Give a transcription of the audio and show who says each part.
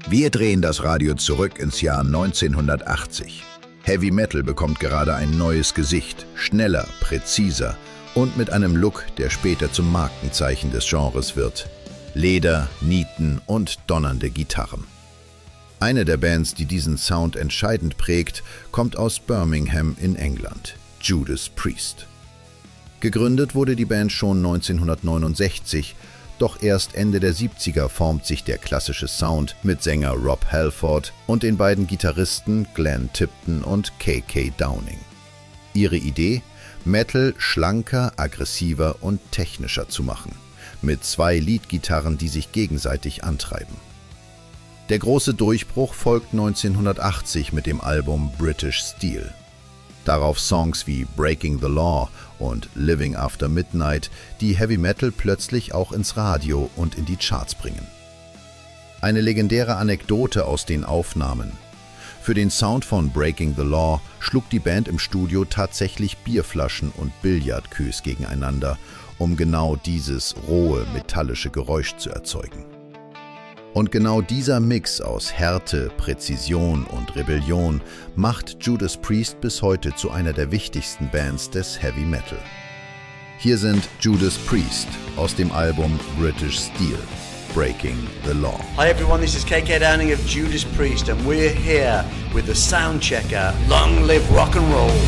Speaker 1: Wir drehen das Radio zurück ins Jahr 1980. Heavy Metal bekommt gerade ein neues Gesicht, schneller, präziser und mit einem Look, der später zum Markenzeichen des Genres wird. Leder, Nieten und donnernde Gitarren. Eine der Bands, die diesen Sound entscheidend prägt, kommt aus Birmingham in England, Judas Priest. Gegründet wurde die Band schon 1969, doch erst Ende der 70er formt sich der klassische Sound mit Sänger Rob Halford und den beiden Gitarristen Glenn Tipton und KK Downing. Ihre Idee? Metal schlanker, aggressiver und technischer zu machen, mit 2 Leadgitarren, die sich gegenseitig antreiben. Der große Durchbruch folgt 1980 mit dem Album British Steel. Darauf Songs wie Breaking the Law und Living After Midnight, die Heavy Metal plötzlich auch ins Radio und in die Charts bringen. Eine legendäre Anekdote aus den Aufnahmen. Für den Sound von Breaking the Law schlug die Band im Studio tatsächlich Bierflaschen und Billardqueues gegeneinander, um genau dieses rohe, metallische Geräusch zu erzeugen. Und genau dieser Mix aus Härte, Präzision und Rebellion macht Judas Priest bis heute zu einer der wichtigsten Bands des Heavy Metal. Hier sind Judas Priest aus dem Album British Steel, Breaking the Law.
Speaker 2: Hi everyone, this is KK Downing of Judas Priest and we're here with the Soundchecker. Long live rock and roll!